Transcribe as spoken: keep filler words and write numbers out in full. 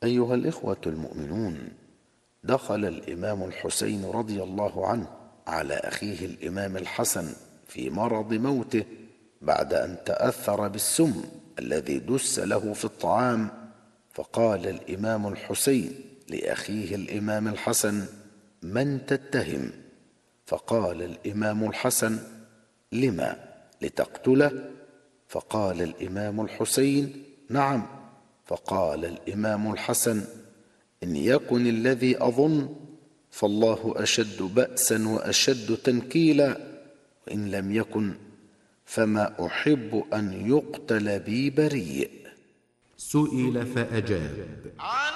أيها الإخوة المؤمنون، دخل الإمام الحسين رضي الله عنه على أخيه الإمام الحسن في مرض موته بعد أن تأثر بالسم الذي دس له في الطعام، فقال الإمام الحسين لأخيه الإمام الحسن: من تتهم؟ فقال الإمام الحسن: لما؟ لتقتله؟ فقال الإمام الحسين: نعم. فقال الإمام الحسن: إن يكن الذي أظن فالله أشد بأسا وأشد تنكيلا، وإن لم يكن فما أحب أن يقتل بي بريء. سئل فأجاب: